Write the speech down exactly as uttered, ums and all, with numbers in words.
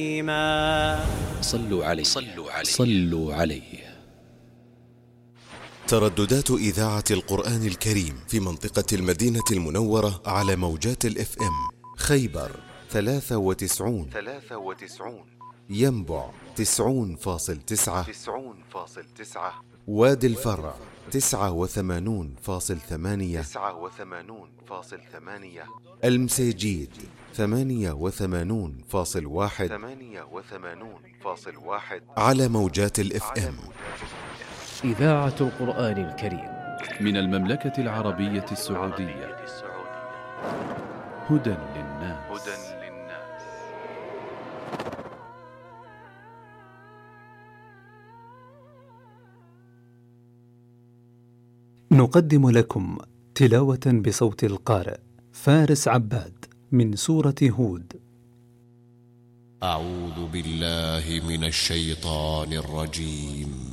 صلوا عليه صلوا عليه صلوا عليه. ترددات إذاعة القرآن الكريم في منطقة المدينة المنورة على موجات الاف ام: خيبر ثلاثة وتسعون ثلاثة وتسعون، ينبع تسعون فاصل تسعة تسعون فاصل تسعة، وادي الفرع تسعة وثمانون فاصل ثمانية تسعة وثمانون فاصل ثمانية، المسيجيد ثمانية وثمانون فاصل واحد ثمانية وثمانون فاصل واحد على موجات الاف ام. إذاعة القرآن الكريم من المملكة العربية السعودية، هدى للناس. نقدم لكم تلاوة بصوت القارئ فارس عباد من سورة هود. أعوذ بالله من الشيطان الرجيم.